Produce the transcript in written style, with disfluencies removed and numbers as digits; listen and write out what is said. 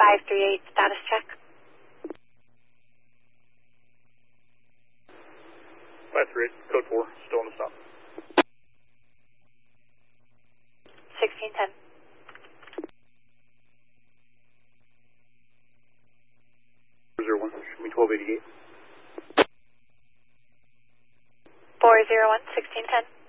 538 status check. 538, code 4, still on the stop. 1610. 401, show me 1288. 401, 1610.